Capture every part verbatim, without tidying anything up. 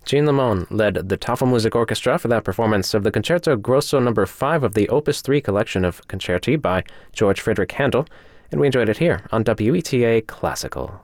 Jean Lemon led the Tafelmusik Orchestra for that performance of the Concerto Grosso number five of the Opus three collection of concerti by George Frideric Handel, and we enjoyed it here on W E T A Classical.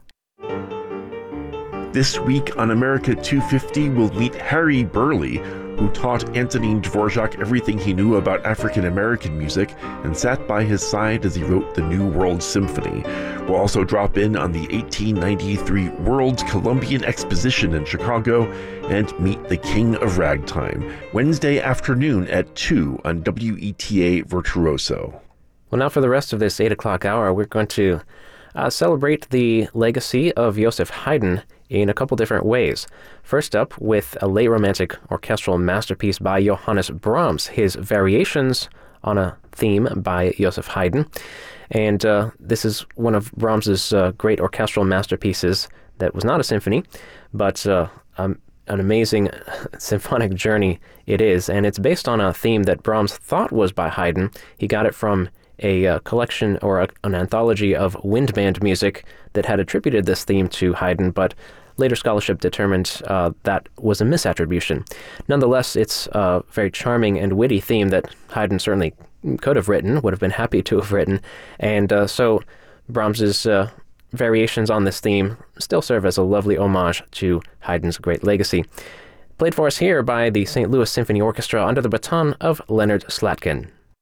This week on America two fifty, we'll meet Harry Burleigh, who taught Antonin Dvorak everything he knew about African-American music and sat by his side as he wrote the New World Symphony. We'll also drop in on the eighteen ninety-three World Columbian Exposition in Chicago and meet the King of Ragtime, Wednesday afternoon at two on W E T A Virtuoso. Well, now for the rest of this eight o'clock hour, we're going to uh, celebrate the legacy of Joseph Haydn in a couple different ways. First up, with a late Romantic orchestral masterpiece by Johannes Brahms, his Variations on a Theme by Joseph Haydn. And uh, this is one of Brahms's uh, great orchestral masterpieces that was not a symphony, but uh, um, an amazing symphonic journey it is. And it's based on a theme that Brahms thought was by Haydn. He got it from a uh, collection or a, an anthology of wind band music that had attributed this theme to Haydn, but later scholarship determined uh, that was a misattribution. Nonetheless, it's a very charming and witty theme that Haydn certainly could have written, would have been happy to have written, and uh, so Brahms's uh, variations on this theme still serve as a lovely homage to Haydn's great legacy. Played for us here by the Saint Louis Symphony Orchestra under the baton of Leonard Slatkin.